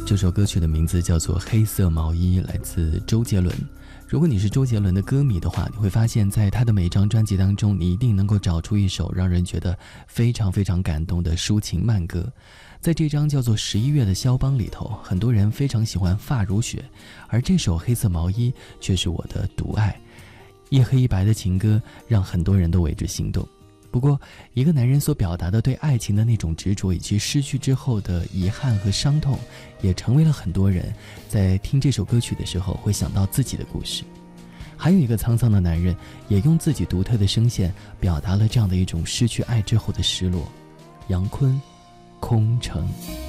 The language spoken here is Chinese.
这首歌曲的名字叫做《黑色毛衣》，来自周杰伦。如果你是周杰伦的歌迷的话，你会发现在他的每张专辑当中，你一定能够找出一首让人觉得非常非常感动的抒情慢歌。在这张叫做《11月的肖邦》里头，很多人非常喜欢发如雪，而这首《黑色毛衣》却是我的独爱。一黑一白的情歌让很多人都为之心动。不过一个男人所表达的对爱情的那种执着，以及失去之后的遗憾和伤痛，也成为了很多人在听这首歌曲的时候会想到自己的故事。还有一个沧桑的男人，也用自己独特的声线表达了这样的一种失去爱之后的失落。杨坤，空城。